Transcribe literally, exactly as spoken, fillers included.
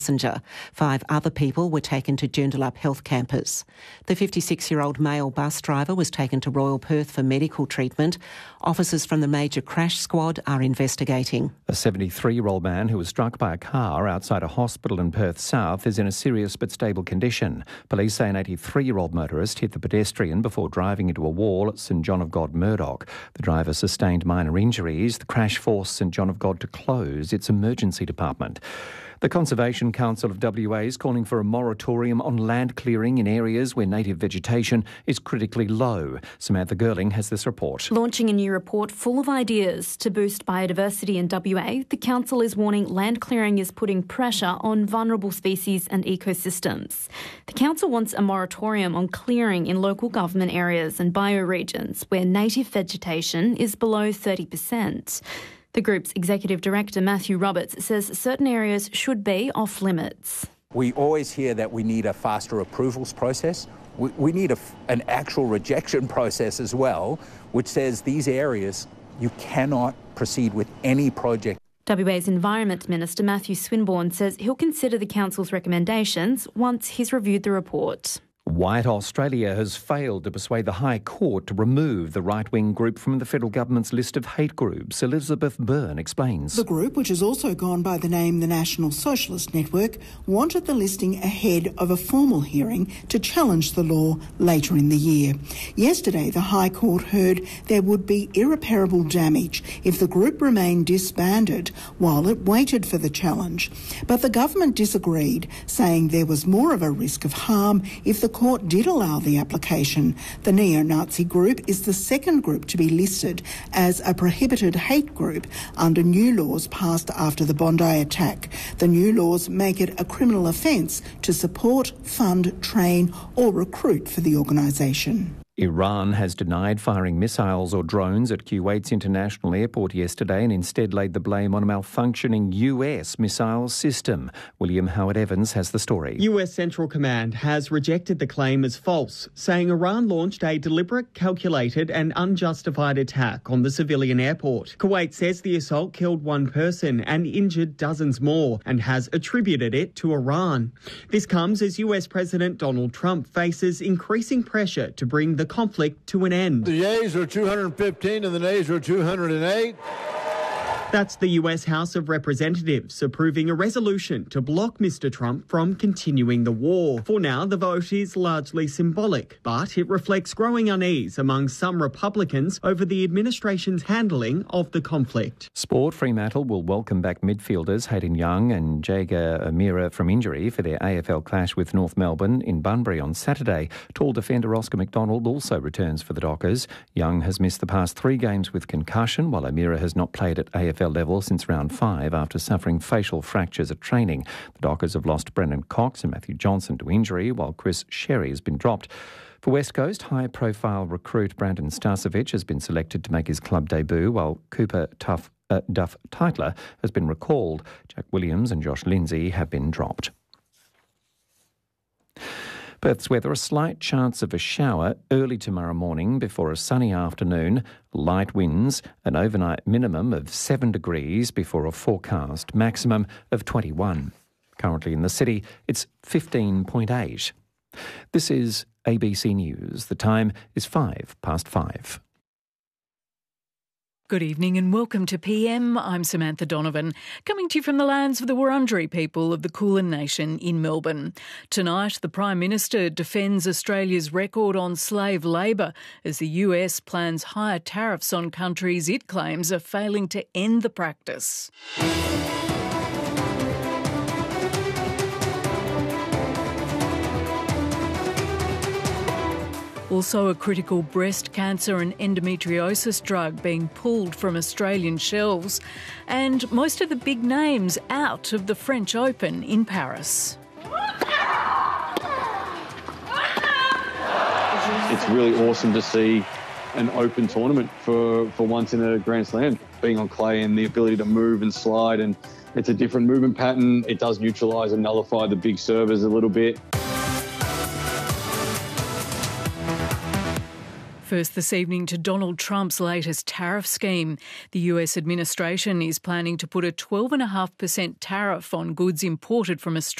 passenger. Five other people were taken to Joondalup Health Campus. The fifty-six-year-old male bus driver was taken to Royal Perth for medical treatment. Officers from the major crash squad are investigating. A seventy-three-year-old man who was struck by a car outside a hospital in Perth South is in a serious but stable condition. Police say an eighty-three-year-old motorist hit the pedestrian before driving into a wall at St John of God, Murdoch. The driver sustained minor injuries. The crash forced St John of God to close its emergency department. The Conservation Council of W A is calling for a moratorium on land clearing in areas where native vegetation is critically low. Samantha Girling has this report. Launching a new report full of ideas to boost biodiversity in W A, the council is warning land clearing is putting pressure on vulnerable species and ecosystems. The council wants a moratorium on clearing in local government areas and bioregions where native vegetation is below thirty percent. The group's executive director, Matthew Roberts, says certain areas should be off limits. We always hear that we need a faster approvals process. We, we need a, an actual rejection process as well, which says these areas, you cannot proceed with any project. W A's Environment Minister, Matthew Swinburne, says he'll consider the council's recommendations once he's reviewed the report. White Australia has failed to persuade the High Court to remove the right-wing group from the federal government's list of hate groups. Elizabeth Byrne explains. The group, which has also gone by the name the National Socialist Network, wanted the listing ahead of a formal hearing to challenge the law later in the year. Yesterday, the High Court heard there would be irreparable damage if the group remained disbanded while it waited for the challenge. But the government disagreed, saying there was more of a risk of harm if the court did allow the application. The neo-Nazi group is the second group to be listed as a prohibited hate group under new laws passed after the Bondi attack. The new laws make it a criminal offence to support, fund, train or recruit for the organisation. Iran has denied firing missiles or drones at Kuwait's international airport yesterday and instead laid the blame on a malfunctioning U S missile system. William Howard-Evans has the story. U S Central Command has rejected the claim as false, saying Iran launched a deliberate, calculated and unjustified attack on the civilian airport. Kuwait says the assault killed one person and injured dozens more and has attributed it to Iran. This comes as U S President Donald Trump faces increasing pressure to bring the conflict to an end. The yeas are two hundred fifteen and the nays are two hundred eight. That's the U S House of Representatives approving a resolution to block Mister Trump from continuing the war. For now, the vote is largely symbolic, but it reflects growing unease among some Republicans over the administration's handling of the conflict. Sport. Fremantle will welcome back midfielders Hayden Young and Jager Amira from injury for their A F L clash with North Melbourne in Bunbury on Saturday. Tall defender Oscar McDonald also returns for the Dockers. Young has missed the past three games with concussion, while Amira has not played at A F L level since round five after suffering facial fractures at training. The Dockers have lost Brendan Cox and Matthew Johnson to injury, while Chris Sherry has been dropped. For West Coast, high-profile recruit Brandon Starcevic has been selected to make his club debut, while Cooper Tuff, uh, Duff Titler has been recalled. Jack Williams and Josh Lindsay have been dropped. Perth's weather, a slight chance of a shower early tomorrow morning before a sunny afternoon, light winds, an overnight minimum of seven degrees before a forecast maximum of twenty-one. Currently in the city, it's fifteen point eight. This is A B C News. The time is five past five. Good evening and welcome to P M. I'm Samantha Donovan, coming to you from the lands of the Wurundjeri people of the Kulin Nation in Melbourne. Tonight, the Prime Minister defends Australia's record on slave labour as the U S plans higher tariffs on countries it claims are failing to end the practice. Also, a critical breast cancer and endometriosis drug being pulled from Australian shelves, and most of the big names out of the French Open in Paris. It's really awesome to see an open tournament for, for once in a Grand Slam. Being on clay and the ability to move and slide, and it's a different movement pattern. It does neutralise and nullify the big servers a little bit. First this evening to Donald Trump's latest tariff scheme. The U S administration is planning to put a twelve point five percent tariff on goods imported from Australia.